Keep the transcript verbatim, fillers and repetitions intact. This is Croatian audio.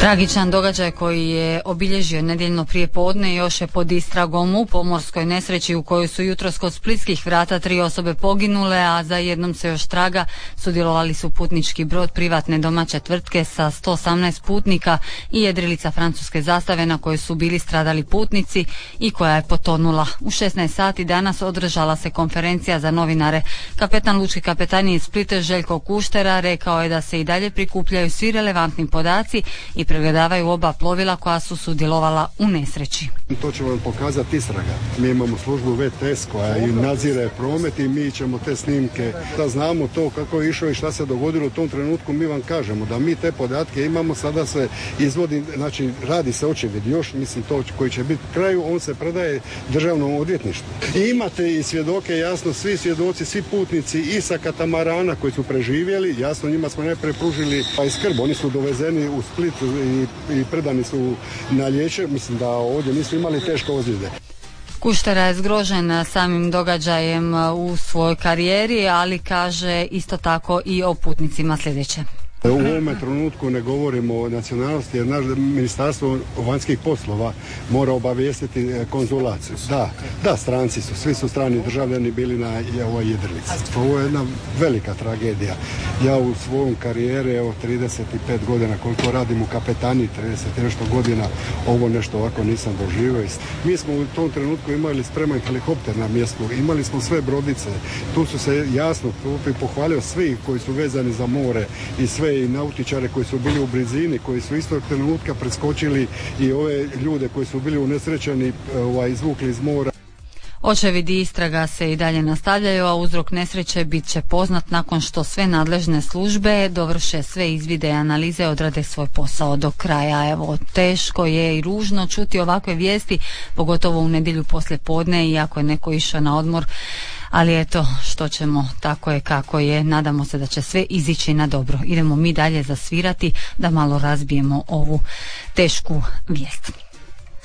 Tragičan događaj koji je obilježio nedjeljno prijepodne još je pod istragom u pomorskoj nesreći u kojoj su jutros kod splitskih vrata tri osobe poginule, a za jednom se još traga. Sudjelovali su putnički brod privatne domaće tvrtke sa sto osamnaest putnika i jedrilica francuske zastave na kojoj su bili stradali putnici i koja je potonula. U šesnaest sati danas održala se konferencija za novinare. Kapetan lučke kapetanije iz Splita Željko Kuštera rekao je da se i dalje prikupljaju svi relevantni podaci i pregledavaju oba plovila koja su sudjelovala u nesreći. To će vam pokazati istraga. Mi imamo službu V T S koja i nadzire promet i mi ćemo te snimke, da znamo to kako je išao i šta se dogodilo u tom trenutku, mi vam kažemo da mi te podatke imamo, sada se izvodi, znači radi se očevid još, mislim to koji će biti kraju, on se predaje državnom odvjetništvu. I imate i svjedoke, jasno, svi svjedoci, svi putnici i sa katamarana koji su preživjeli, jasno njima smo ne prepružili pa i skrb, oni su dovezeni u Split i, i predani su na liječenje, mislim da ovdje nisu imali teško ozljede. Kuštera je zgrožen samim događajem u svojoj karijeri, ali kaže isto tako i o putnicima sljedeće. U ovome trenutku ne govorimo o nacionalnosti jer naše ministarstvo vanjskih poslova mora obavijestiti konzulaciju. Da, da, stranci su, svi su strani državljani bili na ovoj jedrilici. Ovo je jedna velika tragedija. Ja u svojom karijeri, evo trideset pet godina koliko radim u kapetaniji, trideset nešto godina, ovo nešto ovako nisam doživio. Mi smo u tom trenutku imali spreman helikopter na mjestu, imali smo sve brodice, tu su se jasno pohvalio svi koji su vezani za more i sve i nautičare koji su bili u blizini, koji su istog trenutka preskočili i ove ljude koji su bili unesrećeni ovaj, izvukli iz mora. Očevidi istraga se i dalje nastavljaju, a uzrok nesreće bit će poznat nakon što sve nadležne službe dovrše sve izvide i analize, odrade svoj posao do kraja. Evo, teško je i ružno čuti ovakve vijesti, pogotovo u nedjelju poslije podne, iako je neko išao na odmor. Ali eto, što ćemo, tako je kako je. Nadamo se da će sve izići na dobro. Idemo mi dalje zasvirati da malo razbijemo ovu tešku vijest.